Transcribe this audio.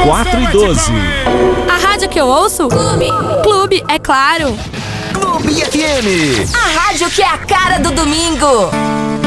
4 e 12. A rádio que eu ouço? Clube, é claro. Clube FM. A rádio que é a cara do domingo.